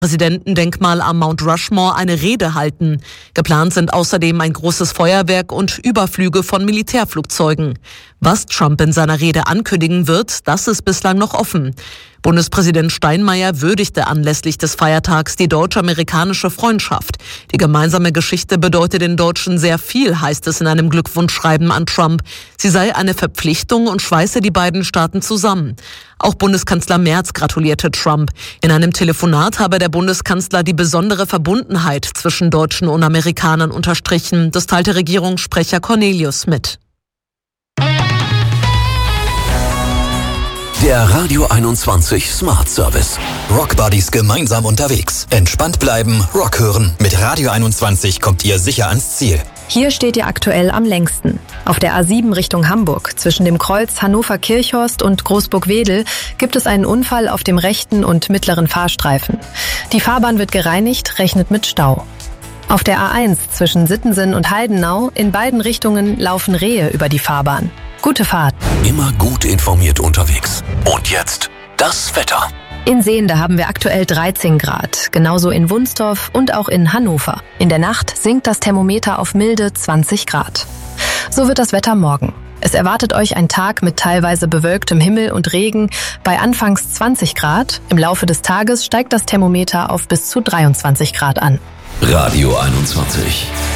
Präsidentendenkmal am Mount Rushmore eine Rede halten. Geplant sind außerdem ein großes Feuerwerk und Überflüge von Militärflugzeugen. Was Trump in seiner Rede ankündigen wird, das ist bislang noch offen. Bundespräsident Steinmeier würdigte anlässlich des Feiertags die deutsch-amerikanische Freundschaft. Die gemeinsame Geschichte bedeute den Deutschen sehr viel, heißt es in einem Glückwunschschreiben an Trump. Sie sei eine Verpflichtung und schweiße die beiden Staaten zusammen. Auch Bundeskanzler Merz gratulierte Trump. In einem Telefonat habe der Bundeskanzler die besondere Verbundenheit zwischen Deutschen und Amerikanern unterstrichen. Das teilte Regierungssprecher Cornelius mit. Der Radio 21 Smart Service. Rock Buddies gemeinsam unterwegs. Entspannt bleiben, Rock hören. Mit Radio 21 kommt ihr sicher ans Ziel. Hier steht ihr aktuell am längsten. Auf der A7 Richtung Hamburg, zwischen dem Kreuz Hannover-Kirchhorst und Großburg-Wedel, gibt es einen Unfall auf dem rechten und mittleren Fahrstreifen. Die Fahrbahn wird gereinigt, rechnet mit Stau. Auf der A1 zwischen Sittensen und Heidenau, in beiden Richtungen laufen Rehe über die Fahrbahn. Gute Fahrt. Immer gut informiert unterwegs. Und jetzt das Wetter. In Sehnde haben wir aktuell 13 Grad, genauso in Wunstorf und auch in Hannover. In der Nacht sinkt das Thermometer auf milde 20 Grad. So wird das Wetter morgen. Es erwartet euch ein Tag mit teilweise bewölktem Himmel und Regen bei anfangs 20 Grad. Im Laufe des Tages steigt das Thermometer auf bis zu 23 Grad an. Radio 21.